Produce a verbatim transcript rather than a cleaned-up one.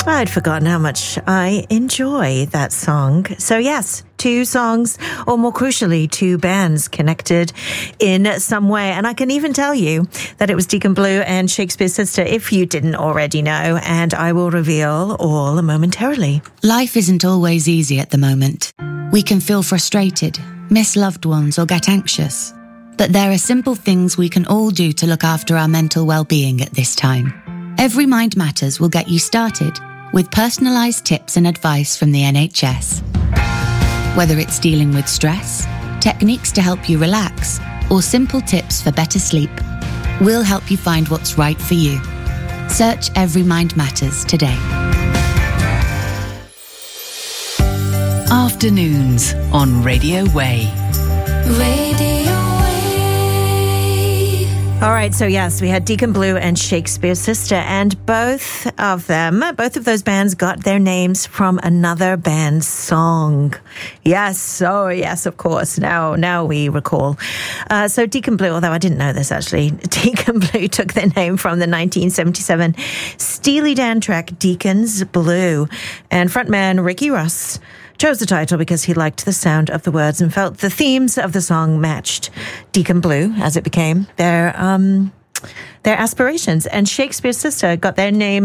I'd forgotten how much I enjoy that song. So yes, two songs, or more crucially, two bands connected in some way. And I can even tell you that it was Deacon Blue and Shakespears Sister, if you didn't already know, and I will reveal all momentarily. Life isn't always easy at the moment. We can feel frustrated, miss loved ones, or get anxious. But there are simple things we can all do to look after our mental well-being at this time. Every Mind Matters will get you started with personalised tips and advice from the N H S. Whether it's dealing with stress, techniques to help you relax, or simple tips for better sleep, we'll help you find what's right for you. Search Every Mind Matters today. Afternoons on Radio Way. Radio All right, so yes, we had Deacon Blue and Shakespears Sister, and both of them, both of those bands got their names from another band's song. Yes, oh yes, of course. Now, now we recall. Uh, so Deacon Blue, although I didn't know this actually, Deacon Blue took their name from the nineteen seventy-seven Steely Dan track Deacon's Blue, and frontman Ricky Russ chose the title because he liked the sound of the words and felt the themes of the song matched Deacon Blue, as it became, their um, their aspirations. And Shakespears Sister got their name